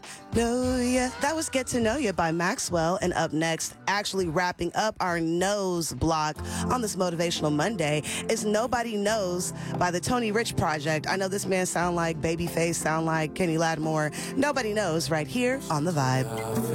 Know Ya. That was Get to Know Ya by Maxwell. And up next, actually wrapping up our nose block on this Motivational Monday, is Nobody Knows by the Tony Rich Project. I know this man sound like Babyface, sound like Kenny Lattimore. Nobody Knows right here on The Vibe.